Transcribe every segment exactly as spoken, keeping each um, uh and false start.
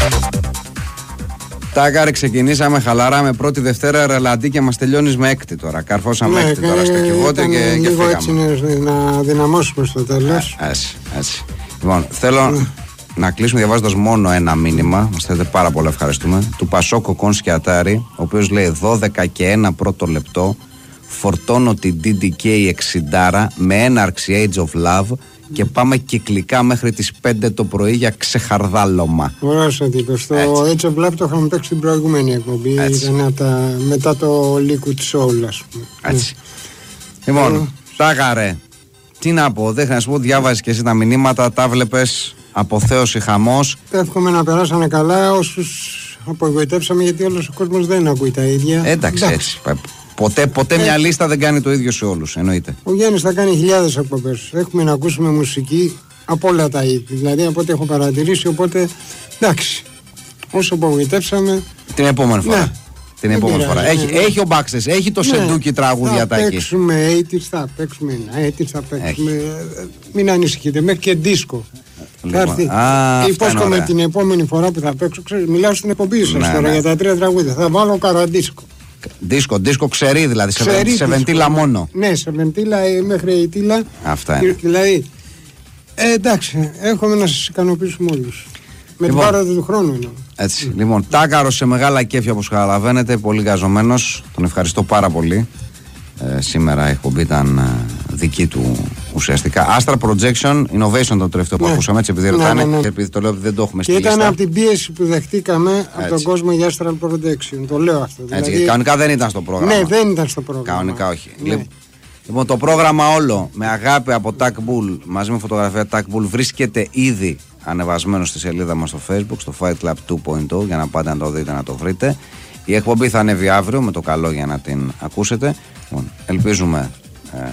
Τάκαρη, ξεκινήσαμε χαλαρά με πρώτη Δευτέρα ρελαντί και μας τελειώνεις με έκτη τώρα. Καρφώσαμε Ναι, έκτη τώρα στο Κιβώτιο και, και λίγο φύγαμε. Έτσι να δυναμώσουμε στο τέλος. Ε, έτσι, έτσι. Λοιπόν, θέλω ναι. να κλείσουμε διαβάζοντας μόνο ένα μήνυμα. Μας θέλετε πάρα πολύ, ευχαριστούμε. Του Πασόκο Κόνσκι Ατάρη, ο οποίος λέει δώδεκα και ένα πρώτο λεπτό. Φορτώνω την ντι ντι κέι εξήντα με έναρξη Age of Love και πάμε κυκλικά μέχρι τις πέντε το πρωί για ξεχαρδάλωμα. Ωραίος ο τύπος. Το Age of Love το είχαμε παίξει την προηγούμενη εκπομπή. Ήταν τα, μετά το Liquid Soul, ας πούμε. Έτσι. Λοιπόν, Τάκαρε, τι να πω, δεν θα σου πω, διάβαζες και εσύ τα μηνύματα, τα βλέπεις, αποθέωση, χαμός. Εύχομαι να περάσανε καλά όσους απογοητεύσαμε, γιατί όλος ο κόσμος δεν ακούει τα ίδια. Εντάξει, έτσι. Ποτέ, ποτέ ε, μια λίστα δεν κάνει το ίδιο σε όλους, εννοείται. Ο Γιάννης θα κάνει χιλιάδες εκπομπές. Έχουμε να ακούσουμε μουσική από όλα τα είδη. Δηλαδή από ό,τι έχω παρατηρήσει. Οπότε εντάξει. Όσο απογοητεύσαμε. Την επόμενη φορά. Ναι. Την επόμενη πειράζει, φορά. Ναι, έχει, ναι. έχει ο Μπάξες, έχει το ναι. Σεντούκι τραγούδια τα εκεί. Θα παίξουμε ογδόντα, θα παίξουμε ενενήντα, θα παίξουμε. Έχει. Μην ανησυχείτε. Μέχρι και δίσκο. Θα έρθει. Υπόσχομαι την επόμενη φορά που θα παίξω. Ξέρεις, μιλάω στην εκπομπή σας ναι, τώρα ναι. για τα τρία τραγούδια. Θα βάλω καραντίσκο. Δίσκο, δίσκο ξερί δηλαδή, ξερί σε, σε βεντίλα μόνο. Ναι, σε βεντίλα μέχρι αιτήλα. Αυτά είναι. Δηλαδή, ε, εντάξει, έχουμε να σας ικανοποιήσουμε όλους. Με λοιπόν, την πάροδο του χρόνου εννοώ. Έτσι. Mm. Λοιπόν, Τάκαρος σε μεγάλα κέφια όπως καταλαβαίνετε, πολύ γαζωμένος. Τον ευχαριστώ πάρα πολύ. Ε, σήμερα η εκπομπή ήταν ε, δική του ουσιαστικά. Astra Projection Innovation το τελευταίο που ναι. ακούσαμε, έτσι επειδή ρωτάνε. Ναι, ναι, ναι. Και επειδή το λέω, δεν το έχουμε στη λίστα. Και ήταν από την πίεση που δεχτήκαμε έτσι. από τον κόσμο για Astral Projection. Το λέω αυτό. Έτσι, δηλαδή... Κανονικά δεν ήταν στο πρόγραμμα. Ναι, δεν ήταν στο πρόγραμμα. Κανονικά όχι. Ναι. Λοιπόν, το πρόγραμμα όλο με αγάπη από Tac Bull μαζί με φωτογραφία Tac Bull βρίσκεται ήδη ανεβασμένο στη σελίδα μας στο Facebook, στο Fight Club δύο κόμμα μηδέν, για να πάτε να το δείτε, να το βρείτε. Η εκπομπή θα ανέβει αύριο με το καλό για να την ακούσετε. Λοιπόν, ελπίζουμε ε,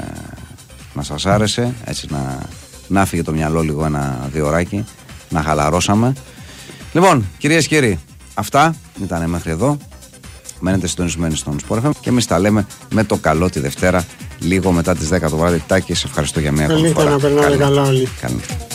να σας άρεσε, έτσι να, να φύγει το μυαλό λίγο ένα δύο ωράκι, να χαλαρώσαμε. Λοιπόν, κυρίες και κύριοι, αυτά ήταν μέχρι εδώ. Μένετε συντονισμένοι στον Sport εφ εμ και εμείς τα λέμε με το καλό τη Δευτέρα, λίγο μετά τις δέκα το βράδυ. Τάκη, σε ευχαριστώ για μια ακόμη φορά. Καλή νύχτα, να περνάτε καλά όλοι. Καλή.